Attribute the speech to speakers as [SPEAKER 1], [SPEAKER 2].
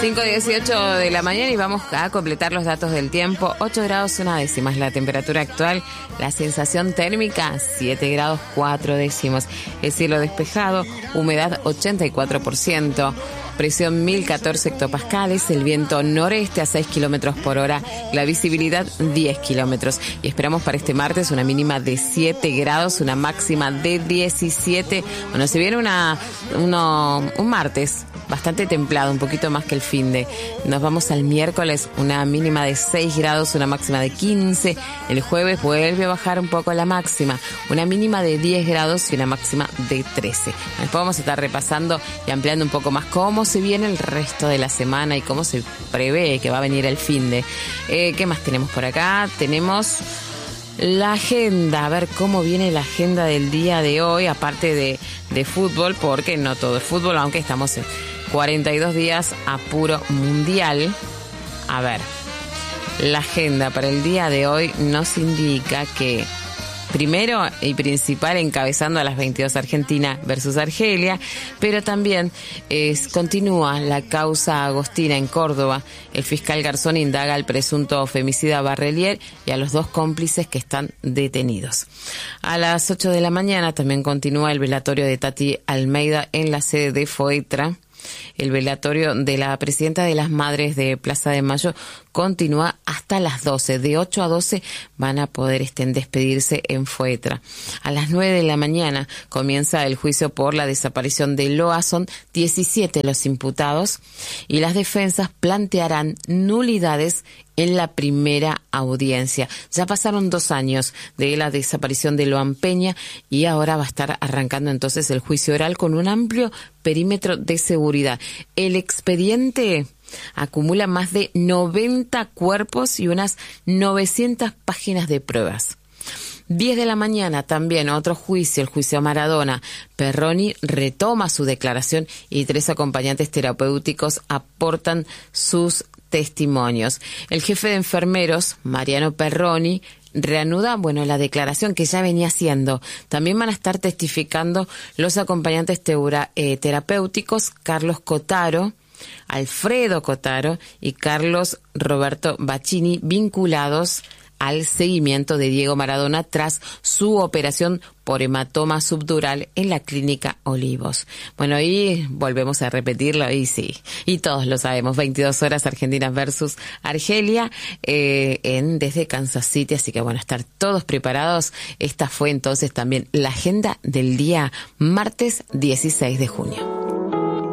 [SPEAKER 1] 5:18 de la mañana y vamos a completar los datos del tiempo. 8 grados 1 décima es la temperatura actual. La sensación térmica 7 grados 4 décimos. El cielo despejado, humedad 84%. Presión 1014 hectopascales, el viento noreste a 6 kilómetros por hora, la visibilidad 10 kilómetros. Y esperamos para este martes una mínima de 7 grados, una máxima de 17. Bueno, se viene un martes bastante templado, un poquito más que el finde. Nos vamos al miércoles, una mínima de 6 grados, una máxima de 15. El jueves vuelve a bajar un poco la máxima, una mínima de 10 grados y una máxima de 13. Después vamos a estar repasando y ampliando un poco más cómo se viene el resto de la semana y cómo se prevé que va a venir el finde. ¿Qué más tenemos por acá? Tenemos la agenda, a ver cómo viene la agenda del día de hoy, aparte de fútbol, porque no todo es fútbol, aunque estamos en 42 días a puro mundial. A ver, la agenda para el día de hoy nos indica que primero y principal encabezando a las 22 Argentina versus Argelia, pero también continúa la causa Agostina en Córdoba. El fiscal Garzón indaga al presunto femicida Barrelier y a los 2 cómplices que están detenidos. A las 8 de la mañana también continúa el velatorio de Tati Almeida en la sede de FOETRA. El velatorio de la presidenta de las Madres de Plaza de Mayo continúa hasta las 12. De 8 a 12 van a poder despedirse en FOETRA. A las 9 de la mañana comienza el juicio por la desaparición de Loa. Son 17 los imputados y las defensas plantearán nulidades en la primera audiencia. Ya pasaron 2 años de la desaparición de Loan Peña y ahora va a estar arrancando entonces el juicio oral con un amplio perímetro de seguridad. El expediente acumula más de 90 cuerpos y unas 900 páginas de pruebas. 10 de la mañana también otro juicio, el juicio a Maradona. Perroni retoma su declaración y 3 acompañantes terapéuticos aportan sus testimonios. El jefe de enfermeros, Mariano Perroni, reanuda, la declaración que ya venía haciendo. También van a estar testificando los acompañantes terapéuticos, Carlos Cotaro, Alfredo Cotaro y Carlos Roberto Bacchini, vinculados al seguimiento de Diego Maradona tras su operación por hematoma subdural en la clínica Olivos. Y volvemos a repetirlo, y sí, y todos lo sabemos, 22 horas Argentina versus Argelia desde Kansas City, así que estar todos preparados. Esta fue entonces también la agenda del día martes 16 de junio.